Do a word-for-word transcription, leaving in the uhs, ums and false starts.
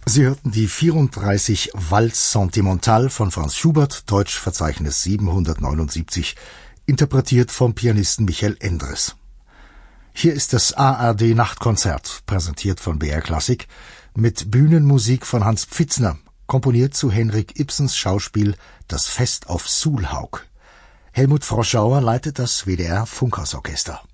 Sie hörten die vierunddreißig Valse Sentimentale von Franz Schubert, Deutsch Verzeichnis siebenhundertneunundsiebzig, interpretiert vom Pianisten Michael Endres. Hier ist das A R D Nachtkonzert, präsentiert von B R Klassik, mit Bühnenmusik von Hans Pfitzner, komponiert zu Henrik Ibsens Schauspiel Das Fest auf Sulhaug. Helmut Froschauer leitet das W D R Funkhausorchester.